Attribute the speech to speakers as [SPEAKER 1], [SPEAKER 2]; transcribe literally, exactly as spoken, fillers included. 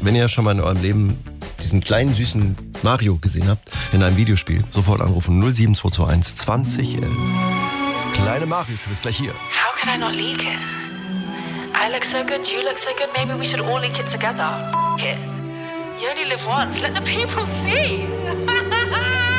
[SPEAKER 1] wenn ihr schon mal in eurem Leben diesen kleinen, süßen Mario gesehen habt, in einem Videospiel, sofort anrufen null sieben zwei zwei eins zwanzig elf. Das kleine Mario, du bist gleich hier.
[SPEAKER 2] How could I not leak it? I look so good, you look so good, maybe we should all leak it together. F- it. You only live once, let the people see.